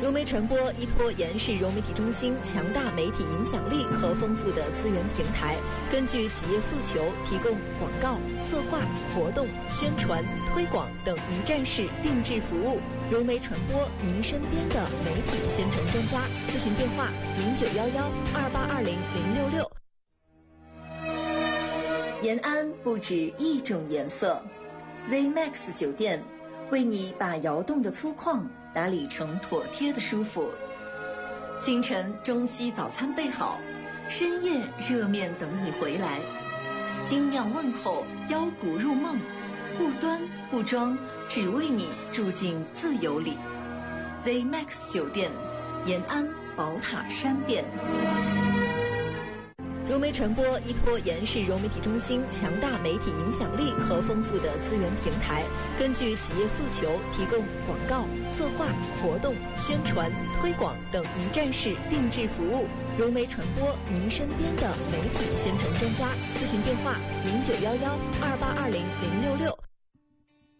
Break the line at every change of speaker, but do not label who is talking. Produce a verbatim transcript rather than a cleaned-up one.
融媒传播依托延世融媒体中心强大媒体影响力和丰富的资源平台，根据企业诉求，提供广告、策划、活动、宣传、推广等一站式定制服务。融媒传播，您身边的媒体宣传专家。咨询电话：零九幺幺二八二零零六六。延安不止一种颜色 ，Z Max 酒店为你把窑洞的粗犷打理成妥帖的舒服。清晨中西早餐备好，深夜热面等你回来。精酿问候，腰鼓入梦，不端不装，只为你住进自由里。Z Max 酒店，延安宝塔山店。融媒传播依托延世融媒体中心强大媒体影响力和丰富的资源平台，根据企业诉求，提供广告、策划、活动、宣传、推广等一站式定制服务。融媒传播，您身边的媒体宣传专家。咨询电话：零九幺幺二八二零零六六。